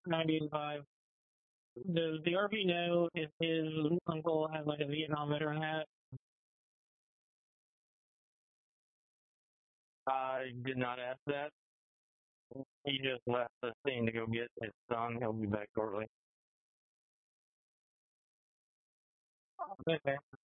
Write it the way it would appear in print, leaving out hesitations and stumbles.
95. Does the RP know if his uncle has like a Vietnam veteran hat? I did not ask that. He just left the scene to go get his son. He'll be back shortly. Okay.